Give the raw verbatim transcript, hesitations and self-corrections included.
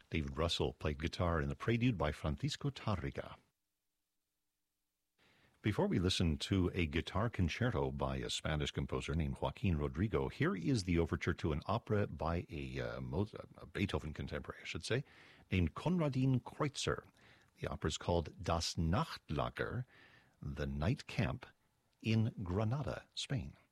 David Russell played guitar in the Prelude by Francisco Tarrega. Before we listen to a guitar concerto by a Spanish composer named Joaquin Rodrigo, here is the overture to an opera by a, uh, Mozart, a Beethoven contemporary, I should say, named Konradin Kreutzer. The opera is called Das Nachtlager, the Night Camp, in Granada, Spain.